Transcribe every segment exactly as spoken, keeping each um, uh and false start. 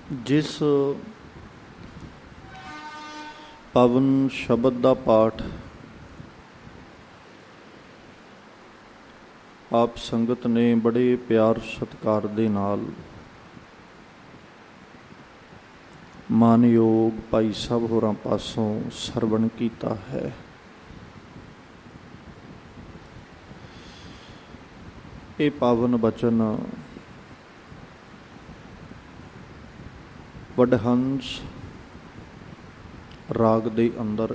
ਜਿਸ ਪਾਵਨ ਸ਼ਬਦ ਦਾ ਪਾਠ ਆਪ ਸੰਗਤ ਨੇ ਬੜੇ ਪਿਆਰ ਸਤਿਕਾਰ ਦੇ ਨਾਲ ਮਾਨਯੋਗ ਭਾਈ ਸਾਹਿਬ ਹੋਰਾਂ ਪਾਸੋਂ ਸਰਵਣ ਕੀਤਾ ਹੈ। ਇਹ ਪਾਵਨ ਬਚਨ ਵਡਹੰਸ ਰਾਗ ਦੇ ਅੰਦਰ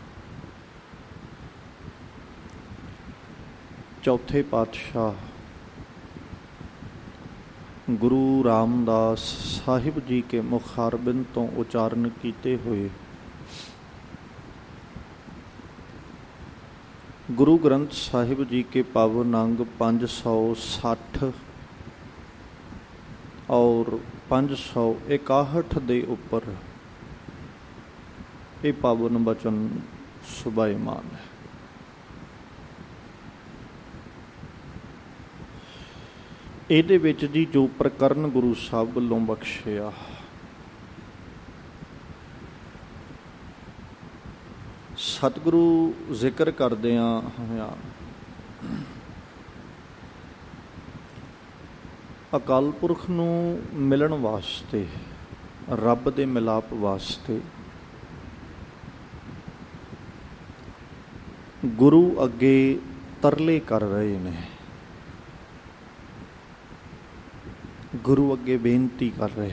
ਚੌਥੇ ਪਾਤਸ਼ਾਹ ਗੁਰੂ ਰਾਮਦਾਸ ਸਾਹਿਬ ਜੀ ਕੇ ਮੁਖਾਰਬਿੰਦ ਤੋਂ ਉਚਾਰਨ ਕੀਤੇ ਹੋਏ ਗੁਰੂ ਗ੍ਰੰਥ ਸਾਹਿਬ ਜੀ ਕੇ ਪਾਵਨ ਅੰਗ ਪੰਜ ਸੌ ਸੱਠ ਔਰ ਪੰਜ ਸੌ ਇਕਾਹਠ ਦੇ ਉੱਪਰ ਇਹ ਪਾਵਨ ਬਚਨ ਸੁਭਾਇਮਾਨ ਹੈ। ਇਹਦੇ ਵਿੱਚ ਜੀ ਜੋ ਪ੍ਰਕਰਨ ਗੁਰੂ ਸਾਹਿਬ ਵੱਲੋਂ ਬਖਸ਼ਿਆ, ਸਤਿਗੁਰੂ ਜ਼ਿਕਰ ਕਰਦਿਆਂ ਹੋਇਆਂ ਅਕਾਲ ਪੁਰਖ ਨੂੰ ਮਿਲਣ ਵਾਸਤੇ, ਰੱਬ ਦੇ ਮਿਲਾਪ ਵਾਸਤੇ ਗੁਰੂ ਅੱਗੇ ਤਰਲੇ ਕਰ ਰਹੇ ਨੇ, ਗੁਰੂ ਅੱਗੇ ਬੇਨਤੀ ਕਰ ਰਹੇ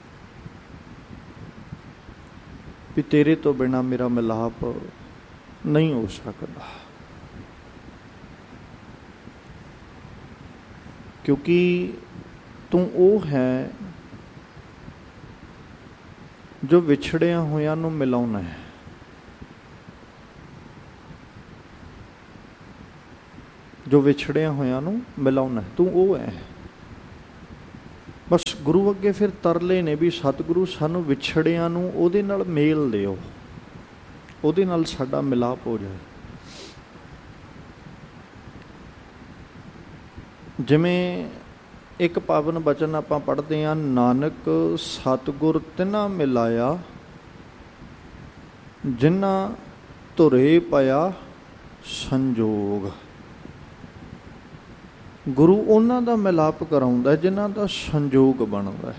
ਵੀ ਤੇਰੇ ਤੋਂ ਬਿਨਾਂ ਮੇਰਾ ਮਿਲਾਪ ਨਹੀਂ ਹੋ ਸਕਦਾ, ਕਿਉਂਕਿ ਤੂੰ ਉਹ ਹੈ ਜੋ ਵਿਛੜਿਆਂ ਹੋਇਆਂ ਨੂੰ ਮਿਲਾਉਣਾ ਹੈ। ਜੋ ਵਿਛੜਿਆਂ ਹੋਇਆਂ ਨੂੰ ਮਿਲਾਉਣਾ, ਤੂੰ ਉਹ ਹੈ। ਬਸ ਗੁਰੂ ਅੱਗੇ ਫਿਰ ਤਰਲੇ ਨੇ ਵੀ ਸਤਿਗੁਰੂ ਸਾਨੂੰ ਵਿਛੜਿਆਂ ਨੂੰ ਉਹਦੇ ਨਾਲ ਮੇਲ ਦਿਓ, ਉਹਦੇ ਨਾਲ ਸਾਡਾ ਮਿਲਾਪ ਹੋ ਜਾਏ। ਜਿਵੇਂ ਇੱਕ ਪਾਵਨ ਬਚਨ ਆਪਾਂ ਪੜ੍ਹਦੇ ਹਾਂ, ਨਾਨਕ ਸਤਿਗੁਰ ਤਿਨਾ ਮਿਲਾਇਆ ਜਿਨ੍ਹਾਂ ਧੁਰੇ ਪਿਆ ਸੰਜੋਗ। ਗੁਰੂ ਉਹਨਾਂ ਦਾ ਮਿਲਾਪ ਕਰਾਉਂਦਾ ਜਿਨ੍ਹਾਂ ਦਾ ਸੰਜੋਗ ਬਣਦਾ।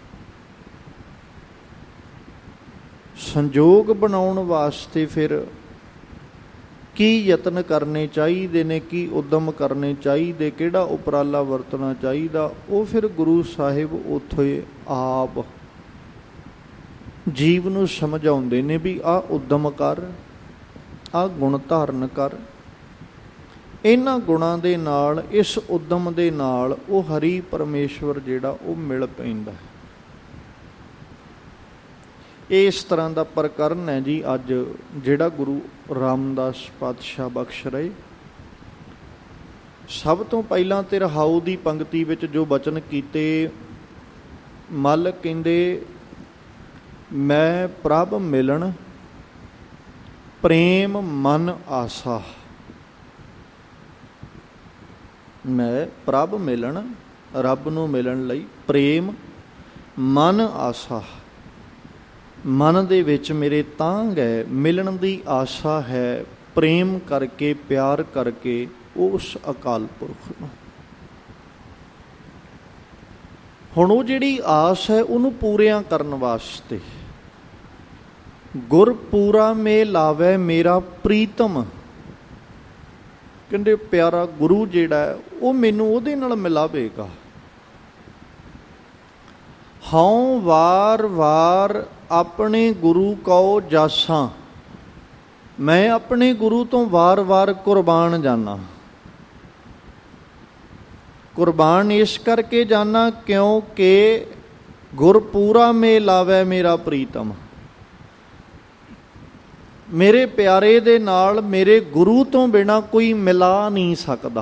ਸੰਜੋਗ ਬਣਾਉਣ ਵਾਸਤੇ ਫਿਰ ਕੀ ਯਤਨ ਕਰਨੇ ਚਾਹੀਦੇ ਨੇ, ਕੀ ਉਦਮ ਕਰਨੇ ਚਾਹੀਦੇ, ਕਿਹੜਾ ਉਪਰਾਲਾ ਵਰਤਣਾ ਚਾਹੀਦਾ, ਉਹ ਫਿਰ ਗੁਰੂ ਸਾਹਿਬ ਉੱਥੇ ਆਪ ਜੀਵ ਨੂੰ ਸਮਝਾਉਂਦੇ ਨੇ ਵੀ ਆਹ ਉਦਮ ਕਰ, ਆਹ ਗੁਣ ਧਾਰਨ ਕਰ। ਇਹਨਾਂ ਗੁਣਾਂ ਦੇ ਨਾਲ, ਇਸ ਉਦਮ ਦੇ ਨਾਲ ਉਹ ਹਰੀ ਪਰਮੇਸ਼ਵਰ ਜਿਹੜਾ ਉਹ ਮਿਲ ਪੈਂਦਾ। ਇਸ ਤਰ੍ਹਾਂ ਦਾ ਪ੍ਰਕਰਨ ਹੈ ਜੀ ਅੱਜ ਜਿਹੜਾ ਗੁਰੂ ਰਾਮਦਾਸ ਪਾਤਸ਼ਾਹ ਬਖਸ਼ ਰਹੇ। ਸਭ ਤੋਂ ਪਹਿਲਾਂ ਤੇ ਰਹਾਉ ਦੀ ਪੰਕਤੀ ਵਿੱਚ ਜੋ ਬਚਨ ਕੀਤੇ, ਮੱਲ ਕਹਿੰਦੇ ਮੈਂ ਪ੍ਰਭ ਮਿਲਣ ਪ੍ਰੇਮ ਮਨ ਆਸਾ। ਮੈਂ ਪ੍ਰਭ ਮਿਲਣ, ਰੱਬ ਨੂੰ ਮਿਲਣ ਲਈ ਪ੍ਰੇਮ ਮਨ ਆਸਾ, ਮਨ ਦੇ ਵਿੱਚ ਮੇਰੇ ਤਾਂਘ ਹੈ, ਮਿਲਣ ਦੀ ਆਸਾ ਹੈ, ਪ੍ਰੇਮ ਕਰਕੇ ਪਿਆਰ ਕਰਕੇ ਉਸ ਅਕਾਲ ਪੁਰਖ ਨੂੰ। ਹੁਣ ਉਹ ਜਿਹੜੀ ਆਸ ਹੈ ਉਹਨੂੰ ਪੂਰੀਆਂ ਕਰਨ ਵਾਸਤੇ ਗੁਰ ਪੂਰਾ ਮੇ ਲਾਵੇ ਮੇਰਾ ਪ੍ਰੀਤਮ, ਕਹਿੰਦੇ ਪਿਆਰਾ ਗੁਰੂ ਜਿਹੜਾ ਉਹ ਮੈਨੂੰ ਉਹਦੇ ਨਾਲ ਮਿਲਾਵੇਗਾ। ਹਉ ਵਾਰ ਵਾਰ ਆਪਣੇ ਗੁਰੂ ਕਉ ਜਾਸਾਂ, ਮੈਂ ਆਪਣੇ ਗੁਰੂ ਤੋਂ ਵਾਰ ਵਾਰ ਕੁਰਬਾਨ ਜਾਨਾ। ਕੁਰਬਾਨ ਇਸ ਕਰਕੇ ਜਾਨਾ ਕਿਉਂਕਿ ਗੁਰਪੂਰਾ ਮੇ ਲਾਵੇ ਮੇਰਾ ਪ੍ਰੀਤਮ, ਮੇਰੇ ਪਿਆਰੇ ਦੇ ਨਾਲ ਮੇਰੇ ਗੁਰੂ ਤੋਂ ਬਿਨਾਂ ਕੋਈ ਮਿਲਾ ਨਹੀਂ ਸਕਦਾ,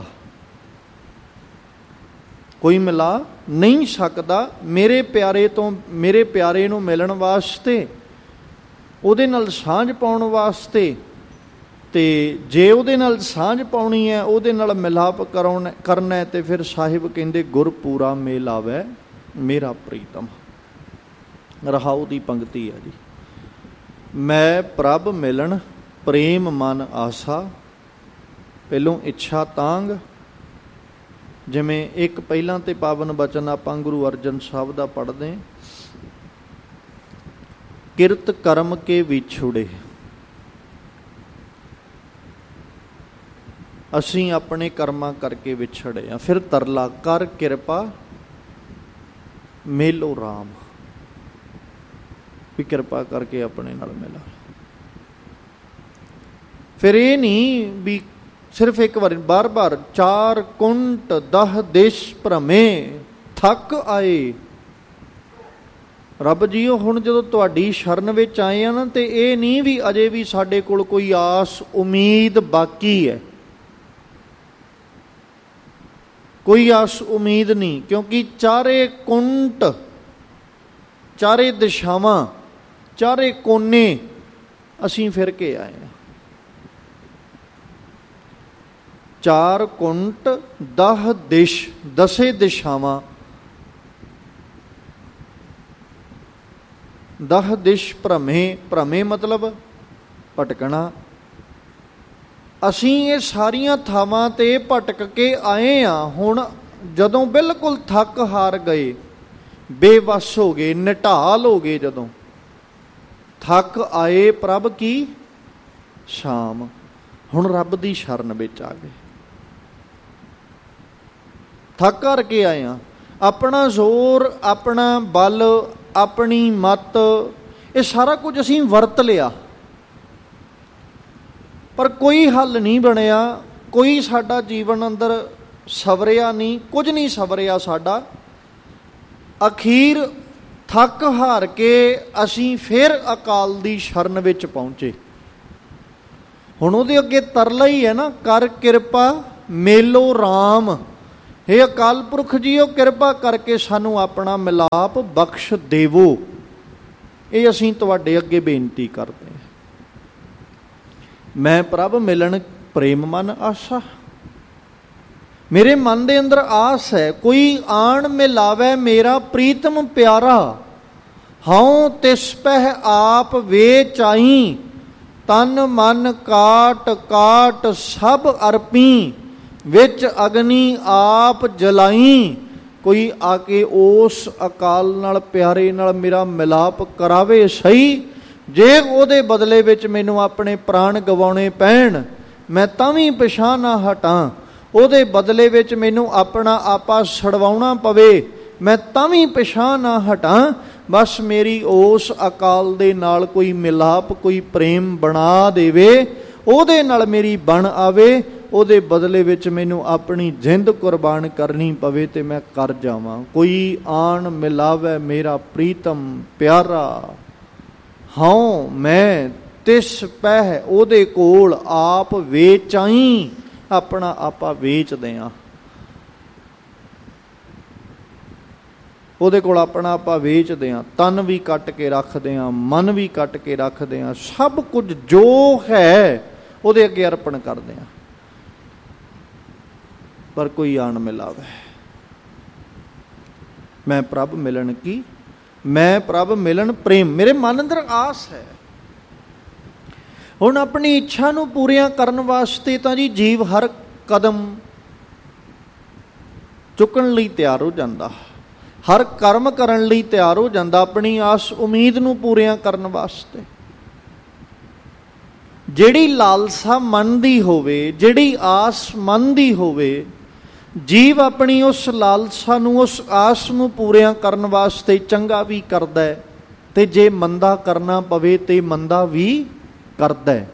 ਕੋਈ ਮਿਲਾ ਨਹੀਂ ਸਕਦਾ। ਮੇਰੇ ਪਿਆਰੇ ਤੋਂ, ਮੇਰੇ ਪਿਆਰੇ ਨੂੰ ਮਿਲਣ ਵਾਸਤੇ, ਉਹਦੇ ਨਾਲ ਸਾਂਝ ਪਾਉਣ ਵਾਸਤੇ, ਤੇ ਜੇ ਉਹਦੇ ਨਾਲ ਸਾਂਝ ਪਾਉਣੀ ਹੈ, ਉਹਦੇ ਨਾਲ ਮਿਲਾਪ ਕਰਾਉਣਾ ਕਰਨਾ, ਤੇ ਫਿਰ ਸਾਹਿਬ ਕਹਿੰਦੇ ਗੁਰ ਪੂਰਾ ਮੇਲ ਆਵੇ ਮੇਰਾ ਪ੍ਰੀਤਮ। ਰਹਾਉ ਦੀ ਪੰਕਤੀ ਹੈ ਜੀ। ਮੈਂ ਪ੍ਰਭ ਮਿਲਣ ਪ੍ਰੇਮ ਮਨ ਆਸਾ, ਪਹਿਲੋਂ ਇੱਛਾ ਤਾਂਗ। ਜਿਵੇਂ ਇੱਕ ਪਹਿਲਾਂ ਤੇ ਪਾਵਨ ਬਚਨ ਆਪਾਂ ਗੁਰੂ ਅਰਜਨ ਸਾਹਿਬ ਦਾ ਪੜ੍ਹਦੇ, ਕਿਰਤ ਕਰਮ ਕੇ ਵਿਛੁੜੇ। ਅਸੀਂ ਆਪਣੇ ਕਰਮਾਂ ਕਰਕੇ ਵਿਛੜੇ ਆ। ਫਿਰ ਤਰਲਾ ਕਰ ਕਿਰਪਾ ਮੇਲੋ ਰਾਮ, ਵੀ ਕਿਰਪਾ ਕਰਕੇ ਆਪਣੇ ਨਾਲ ਮਿਲਾ। ਫਿਰ ਇਹ ਨਹੀਂ ਵੀ ਸਿਰਫ ਇੱਕ ਵਾਰੀ, ਬਾਰ ਬਾਰ ਚਾਰ ਕੁੰਟ ਦਹ ਦੇਸ਼ ਭ੍ਰਮੇ ਥੱਕ ਆਏ। ਰੱਬ ਜੀਓ, ਹੁਣ ਜਦੋਂ ਤੁਹਾਡੀ ਸ਼ਰਨ ਵਿੱਚ ਆਏ ਆ ਨਾ, ਤੇ ਇਹ ਨਹੀਂ ਵੀ ਅਜੇ ਵੀ ਸਾਡੇ ਕੋਲ ਕੋਈ ਆਸ ਉਮੀਦ ਬਾਕੀ ਹੈ, ਕੋਈ ਆਸ ਉਮੀਦ ਨਹੀਂ। ਕਿਉਂਕਿ ਚਾਰੇ ਕੁੰਟ, ਚਾਰੇ ਦਿਸ਼ਾਵਾਂ, ਚਾਰੇ ਕੋਨੇ ਅਸੀਂ ਫਿਰ ਕੇ ਆਏ ਹਾਂ। ਚਾਰ ਕੁੰਟ ਦਹ ਦਿਸ਼, ਦਸੇ ਦਿਸ਼ਾਵਾਂ, ਦਹ ਦਿਸ਼ ਭ੍ਰਮੇ। ਭ੍ਰਮੇ ਮਤਲਬ ਭਟਕਣਾ। ਅਸੀਂ ਇਹ ਸਾਰੀਆਂ ਥਾਵਾਂ ਤੇ ਭਟਕ ਕੇ ਆਏ ਹਾਂ। ਹੁਣ ਜਦੋਂ ਬਿਲਕੁਲ ਥੱਕ ਹਾਰ ਗਏ, ਬੇਵੱਸ ਹੋ ਗਏ, ਨਿਢਾਲ ਹੋ ਗਏ, ਜਦੋਂ ਥੱਕ ਆਏ ਪ੍ਰਭ ਕੀ ਸ਼ਾਮ, ਹੁਣ ਰੱਬ ਦੀ ਸ਼ਰਨ ਵਿੱਚ ਆ ਗਏ। ਥੱਕ ਕਰ ਕੇ ਆਏ ਹਾਂ। ਆਪਣਾ ਜ਼ੋਰ, ਆਪਣਾ ਬਲ, ਆਪਣੀ ਮੱਤ, ਇਹ ਸਾਰਾ ਕੁਝ ਅਸੀਂ ਵਰਤ ਲਿਆ, ਪਰ ਕੋਈ ਹੱਲ ਨਹੀਂ ਬਣਿਆ। ਕੋਈ ਸਾਡਾ ਜੀਵਨ ਅੰਦਰ ਸਵਰਿਆ ਨਹੀਂ, ਕੁਝ ਨਹੀਂ ਸਵਰਿਆ ਸਾਡਾ। ਅਖੀਰ ਥੱਕ ਹਾਰ ਕੇ ਅਸੀਂ ਫਿਰ ਅਕਾਲ ਦੀ ਸ਼ਰਨ ਵਿੱਚ ਪਹੁੰਚੇ। ਹੁਣ ਉਹਦੇ ਅੱਗੇ ਤਰਲਾ ਹੀ ਹੈ ਨਾ, ਕਰ ਕਿਰਪਾ ਮੇਲੋ ਰਾਮ। ਹੇ ਅਕਾਲ ਪੁਰਖ ਜੀ, ਉਹ ਕਿਰਪਾ ਕਰਕੇ ਸਾਨੂੰ ਆਪਣਾ ਮਿਲਾਪ ਬਖਸ਼ ਦੇਵੋ। ਇਹ ਅਸੀਂ ਤੁਹਾਡੇ ਅੱਗੇ ਬੇਨਤੀ ਕਰਦੇ ਹਾਂ। ਮੈਂ ਪ੍ਰਭ ਮਿਲਣ ਪ੍ਰੇਮ ਮਨ ਆਸਾ, ਮੇਰੇ ਮਨ ਦੇ ਅੰਦਰ ਆਸ ਹੈ, ਕੋਈ ਆਣ ਮਿਲਾਵੇ ਮੇਰਾ ਪ੍ਰੀਤਮ ਪਿਆਰਾ। ਹਉ ਤਿਸ ਪਹਿ ਆਪ ਵੇਚਾਈ, ਤਨ ਮਨ ਕਾਟ ਕਾਟ ਸਭ ਅਰਪੀ। ਵਿੱਚ ਅਗਨੀ ਆਪ ਜਲਾਈ, ਕੋਈ ਆ ਕੇ ਉਸ ਅਕਾਲ ਨਾਲ, ਪਿਆਰੇ ਨਾਲ ਮੇਰਾ ਮਿਲਾਪ ਕਰਾਵੇ ਸਹੀ। ਜੇ ਉਹਦੇ ਬਦਲੇ ਵਿੱਚ ਮੈਨੂੰ ਆਪਣੇ ਪ੍ਰਾਣ ਗਵਾਉਣੇ ਪੈਣ, ਮੈਂ ਤਾਂ ਵੀ ਪਿਛਾਂਹ ਨਾ ਹਟਾਂ। ਉਹਦੇ ਬਦਲੇ ਵਿੱਚ ਮੈਨੂੰ ਆਪਣਾ ਆਪਾ ਛਡਵਾਉਣਾ ਪਵੇ, ਮੈਂ ਤਾਂ ਵੀ ਪਿਛਾਂਹ ਨਾ ਹਟਾਂ। ਬਸ ਮੇਰੀ ਉਸ ਅਕਾਲ ਦੇ ਨਾਲ ਕੋਈ ਮਿਲਾਪ, ਕੋਈ ਪ੍ਰੇਮ ਬਣਾ ਦੇਵੇ, ਉਹਦੇ ਨਾਲ ਮੇਰੀ ਬਣ ਆਵੇ। ਉਹਦੇ ਬਦਲੇ ਵਿੱਚ ਮੈਨੂੰ ਆਪਣੀ ਜਿੰਦ ਕੁਰਬਾਨ ਕਰਨੀ ਪਵੇ ਤੇ ਮੈਂ ਕਰ ਜਾਵਾਂ। ਕੋਈ ਆਣ ਮਿਲਾਵੇ ਮੇਰਾ ਪ੍ਰੀਤਮ ਪਿਆਰਾ, ਹਉ ਮੈਂ ਤਿਸ ਪਹਿ ਉਹਦੇ ਕੋਲ ਆਪ ਵੇਚਾਈ, ਆਪਣਾ ਆਪਾ ਵੇਚ ਦਿਆਂ। ਉਹਦੇ ਕੋਲ ਆਪਣਾ ਆਪਾ ਵੇਚਦੇ ਹਾਂ, ਤਨ ਵੀ ਕੱਟ ਕੇ ਰੱਖਦੇ ਹਾਂ, ਮਨ ਵੀ ਕੱਟ ਕੇ ਰੱਖਦੇ ਹਾਂ, ਸਭ ਕੁਝ ਜੋ ਹੈ ਉਹਦੇ ਅੱਗੇ ਅਰਪਣ ਕਰਦੇ ਹਾਂ। ਪਰ ਕੋਈ ਆਣ ਮਿਲਾਵੇ। ਮੈਂ ਪ੍ਰਭ ਮਿਲਣ ਕੀ, ਮੈਂ ਪ੍ਰਭ ਮਿਲਣ ਪ੍ਰੇਮ, ਮੇਰੇ ਮਨ ਅੰਦਰ ਆਸ ਹੈ। ਹੁਣ ਆਪਣੀ ਇੱਛਾ ਨੂੰ ਪੂਰੀਆਂ ਕਰਨ ਵਾਸਤੇ ਤਾਂ ਜੀ ਜੀਵ ਹਰ ਕਦਮ ਚੁੱਕਣ ਲਈ ਤਿਆਰ ਹੋ ਜਾਂਦਾ, ਹਰ ਕਰਮ ਕਰਨ ਲਈ ਤਿਆਰ ਹੋ ਜਾਂਦਾ, ਆਪਣੀ ਆਸ ਉਮੀਦ ਨੂੰ ਪੂਰੀਆਂ ਕਰਨ ਵਾਸਤੇ। ਜਿਹੜੀ ਲਾਲਸਾ ਮਨ ਦੀ ਹੋਵੇ, ਜਿਹੜੀ ਆਸ ਮਨ ਦੀ ਹੋਵੇ, ਜੀਵ ਆਪਣੀ ਉਸ ਲਾਲਸਾ ਨੂੰ, ਉਸ ਆਸ ਨੂੰ ਪੂਰੀਆਂ ਕਰਨ ਵਾਸਤੇ ਚੰਗਾ ਵੀ ਕਰਦਾ ਹੈ, ਤੇ ਜੇ ਮੰਦਾ ਕਰਨਾ ਪਵੇ ਤੇ ਮੰਦਾ ਵੀ ਕਰਦਾ ਹੈ।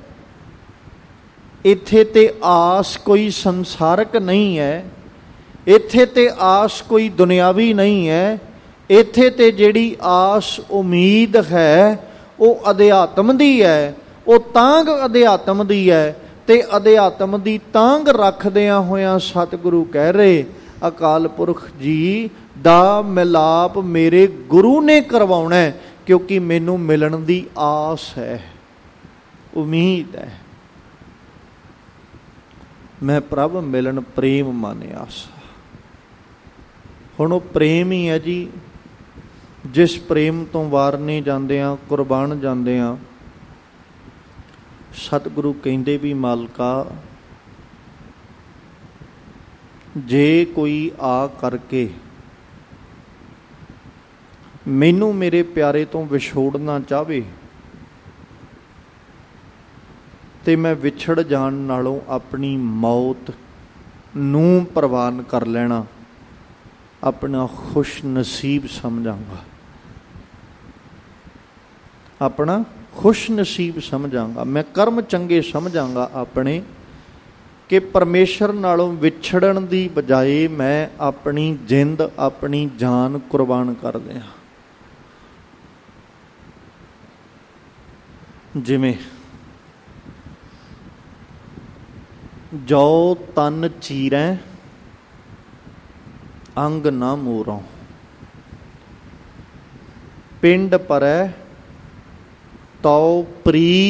ਇੱਥੇ ਤੇ ਆਸ ਕੋਈ ਸੰਸਾਰਕ ਨਹੀਂ ਹੈ, ਇੱਥੇ ਤੇ ਆਸ ਕੋਈ ਦੁਨਿਆਵੀ ਨਹੀਂ ਹੈ। ਇੱਥੇ ਤੇ ਜਿਹੜੀ ਆਸ ਉਮੀਦ ਹੈ ਉਹ ਅਧਿਆਤਮ ਦੀ ਹੈ, ਉਹ ਤਾਂਘ ਅਧਿਆਤਮ ਦੀ ਹੈ। ਤੇ ਅਧਿਆਤਮ ਦੀ ਤਾਂਘ ਰੱਖਦਿਆਂ ਹੋਇਆਂ ਸਤਿਗੁਰੂ ਕਹਿ ਰਹੇ, ਅਕਾਲ ਪੁਰਖ ਜੀ ਦਾ ਮਿਲਾਪ ਮੇਰੇ ਗੁਰੂ ਨੇ ਕਰਵਾਉਣਾ, ਕਿਉਂਕਿ ਮੈਨੂੰ ਮਿਲਣ ਦੀ ਆਸ ਹੈ, ਉਮੀਦ ਹੈ। ਮੈਂ ਪ੍ਰਭ ਮਿਲਣ ਪ੍ਰੇਮ ਮਨ ਆਸਾ। ਹੁਣ ਉਹ ਪ੍ਰੇਮ ਹੀ ਹੈ ਜੀ ਜਿਸ ਪ੍ਰੇਮ ਤੋਂ ਵਾਰਨੇ ਜਾਂਦਿਆਂ ਕੁਰਬਾਨ ਜਾਂਦਿਆਂ ਸਤਿਗੁਰੂ ਕਹਿੰਦੇ ਵੀ ਮਾਲਕਾ, ਜੇ ਕੋਈ ਆ ਕਰਕੇ ਮੈਨੂੰ ਮੇਰੇ ਪਿਆਰੇ ਤੋਂ ਵਿਛੋੜਨਾ ਚਾਹਵੇ ਤੇ ਮੈਂ ਵਿਛੜ ਜਾਣ ਨਾਲੋਂ ਆਪਣੀ ਮੌਤ ਨੂੰ ਪ੍ਰਵਾਨ ਕਰ ਲੈਣਾ ਆਪਣਾ ਖੁਸ਼ ਨਸੀਬ ਸਮਝਾਂਗਾ, ਆਪਣਾ ਖੁਸ਼ ਨਸੀਬ ਸਮਝਾਂਗਾ, ਮੈਂ ਕਰਮ ਚੰਗੇ ਸਮਝਾਂਗਾ ਆਪਣੇ, ਕਿ ਪਰਮੇਸ਼ਰ ਨਾਲੋਂ ਵਿਛੜਨ ਦੀ ਬਜਾਏ ਮੈਂ ਆਪਣੀ ਜਿੰਦ ਆਪਣੀ ਜਾਨ ਕੁਰਬਾਨ ਕਰ ਦਿਆਂ। ਜਿਵੇਂ ਜੋ ਤਨ ਚੀਰੈ ਅੰਗ ਨਾ ਮੋਰੋਂ, ਪਿੰਡ ਪਰੈ ਤਉ ਪ੍ਰੀ